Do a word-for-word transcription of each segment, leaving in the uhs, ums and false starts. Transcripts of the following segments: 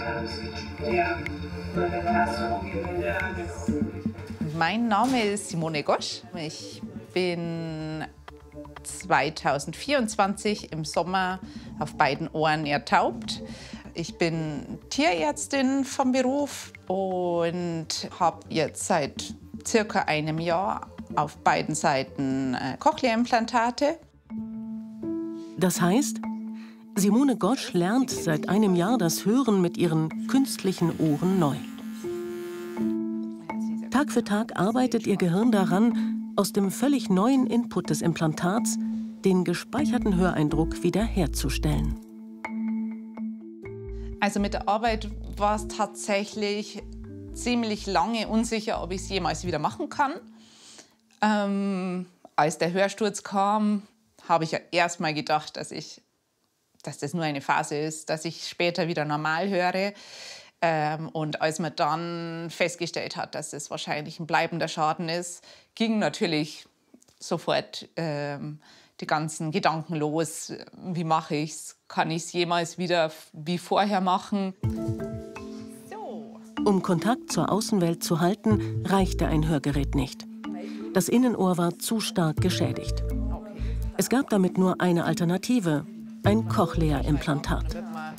Mein Name ist Simone Gosch. Ich bin zweitausendvierundzwanzig im Sommer auf beiden Ohren ertaubt. Ich bin Tierärztin vom Beruf und habe jetzt seit circa einem Jahr auf beiden Seiten Cochlea-Implantate. Das heißt, Simone Gosch lernt seit einem Jahr das Hören mit ihren künstlichen Ohren neu. Tag für Tag arbeitet ihr Gehirn daran, aus dem völlig neuen Input des Implantats den gespeicherten Höreindruck wiederherzustellen. Also mit der Arbeit war es tatsächlich ziemlich lange unsicher, ob ich es jemals wieder machen kann. Ähm, als der Hörsturz kam, habe ich ja erst mal gedacht, dass, ich, dass das nur eine Phase ist, dass ich später wieder normal höre. Ähm, und als man dann festgestellt hat, dass es wahrscheinlich ein bleibender Schaden ist, ging natürlich sofort ähm, die ganzen Gedanken los. Wie mache ich es? Kann ich es jemals wieder wie vorher machen? So. Um Kontakt zur Außenwelt zu halten, reichte ein Hörgerät nicht. Das Innenohr war zu stark geschädigt. Es gab damit nur eine Alternative, ein Cochlea-Implantat.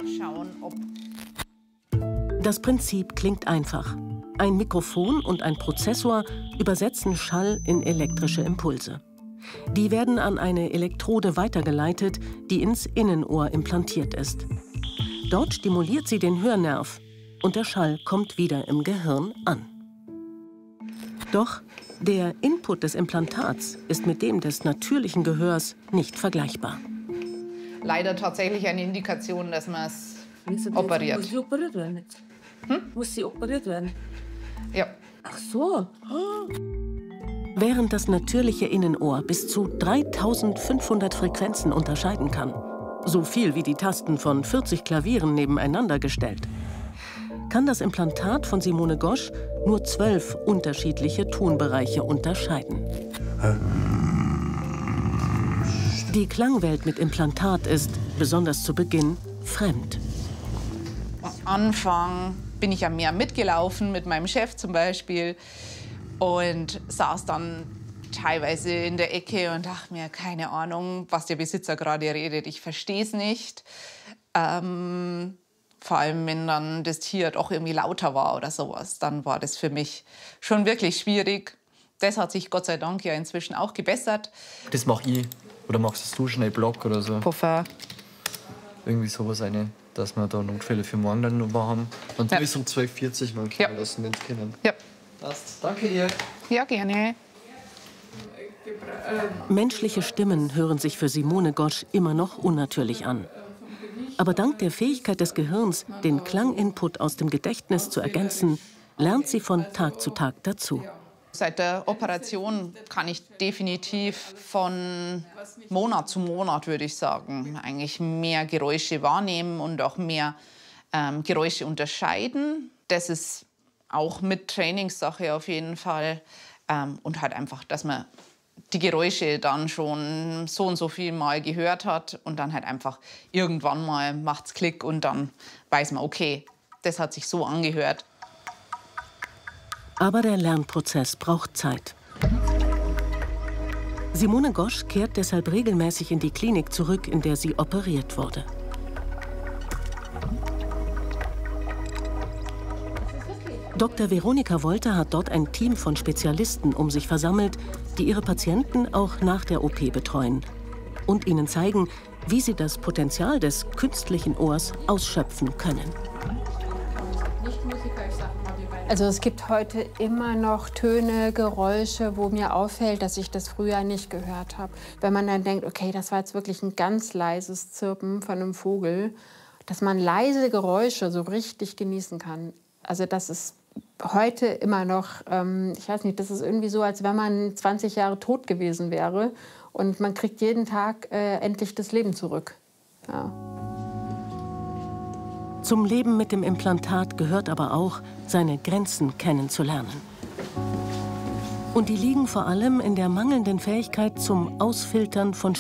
Das Prinzip klingt einfach. Ein Mikrofon und ein Prozessor übersetzen Schall in elektrische Impulse. Die werden an eine Elektrode weitergeleitet, die ins Innenohr implantiert ist. Dort stimuliert sie den Hörnerv und der Schall kommt wieder im Gehirn an. Doch der Input des Implantats ist mit dem des natürlichen Gehörs nicht vergleichbar. Leider tatsächlich eine Indikation, dass man es operiert. Muss sie operiert werden? Hm? Muss sie operiert werden? Ja. Ach so. Oh. Während das natürliche Innenohr bis zu dreitausendfünfhundert Frequenzen unterscheiden kann, so viel wie die Tasten von vierzig Klavieren nebeneinander gestellt, kann das Implantat von Simone Gosch nur zwölf unterschiedliche Tonbereiche unterscheiden. Die Klangwelt mit Implantat ist, besonders zu Beginn, fremd. Am Anfang bin ich ja mehr mitgelaufen, mit meinem Chef zum Beispiel. Und saß dann teilweise in der Ecke und dachte mir, keine Ahnung, was der Besitzer gerade redet. Ich verstehe es nicht. Ähm, vor allem, wenn dann das Tier doch irgendwie lauter war oder sowas, dann war das für mich schon wirklich schwierig. Das hat sich Gott sei Dank ja inzwischen auch gebessert. Das mache ich. Oder machst du schnell Block oder so? Puffer. Irgendwie sowas eine, dass wir da Notfälle für morgen dann noch haben. Und ja. Bis um zwölf Uhr vierzig mal ja. lassen, wenn es können. Ja. Passt. Danke dir. Ja, gerne. Menschliche Stimmen hören sich für Simone Gosch immer noch unnatürlich an. Aber dank der Fähigkeit des Gehirns, den Klanginput aus dem Gedächtnis zu ergänzen, lernt sie von Tag zu Tag dazu. Seit der Operation kann ich definitiv von Monat zu Monat, würde ich sagen, eigentlich mehr Geräusche wahrnehmen und auch mehr ähm, Geräusche unterscheiden. Das ist auch mit Trainingssache auf jeden Fall. Ähm, und halt einfach, dass man die Geräusche dann schon so und so viel Mal gehört hat und dann halt einfach irgendwann mal macht's Klick und dann weiß man, okay, das hat sich so angehört. Aber der Lernprozess braucht Zeit. Simone Gosch kehrt deshalb regelmäßig in die Klinik zurück, in der sie operiert wurde. Doktor Veronika Wolter hat dort ein Team von Spezialisten um sich versammelt, die ihre Patienten auch nach der O P betreuen und ihnen zeigen, wie sie das Potenzial des künstlichen Ohrs ausschöpfen können. Also es gibt heute immer noch Töne, Geräusche, wo mir auffällt, dass ich das früher nicht gehört habe. Wenn man dann denkt, okay, das war jetzt wirklich ein ganz leises Zirpen von einem Vogel, dass man leise Geräusche so richtig genießen kann. Also das ist heute immer noch, ähm, ich weiß nicht, das ist irgendwie so, als wenn man zwanzig Jahre tot gewesen wäre und man kriegt jeden Tag äh, endlich das Leben zurück. Ja. Zum Leben mit dem Implantat gehört aber auch, seine Grenzen kennenzulernen. Und die liegen vor allem in der mangelnden Fähigkeit zum Ausfiltern von